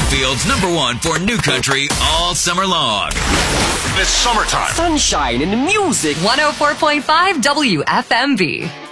Bakersfield's #1 for new country all summer long. It's summertime. Sunshine and music. 104.5 WFMB.